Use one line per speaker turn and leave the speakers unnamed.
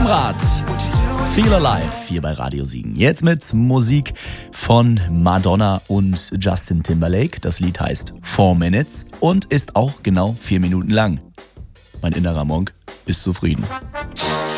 Konrad. Feel Alive hier bei Radio Siegen. Jetzt mit Musik von Madonna und Justin Timberlake. Das Lied heißt 4 Minutes und ist auch genau 4 Minuten lang. Mein innerer Monk ist zufrieden.